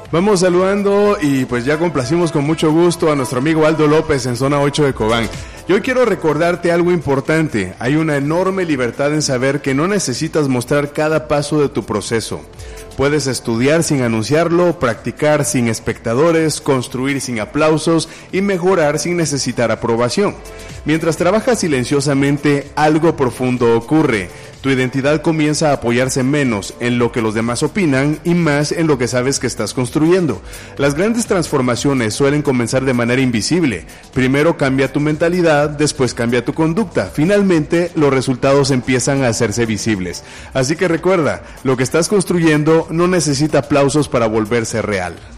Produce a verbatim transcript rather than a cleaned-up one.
Vamos saludando y pues ya complacimos con mucho gusto a nuestro amigo Aldo López en zona ocho de Cobán. Y hoy quiero recordarte algo importante. Hay una enorme libertad en saber que no necesitas mostrar cada paso de tu proceso. Puedes estudiar sin anunciarlo, practicar sin espectadores, construir sin aplausos y mejorar sin necesitar aprobación. Mientras trabajas silenciosamente, algo profundo ocurre. Tu identidad comienza a apoyarse menos en lo que los demás opinan y más en lo que sabes que estás construyendo. Las grandes transformaciones suelen comenzar de manera invisible. Primero cambia tu mentalidad, después cambia tu conducta. Finalmente, los resultados empiezan a hacerse visibles. Así que recuerda, lo que estás construyendo no necesita aplausos para volverse real.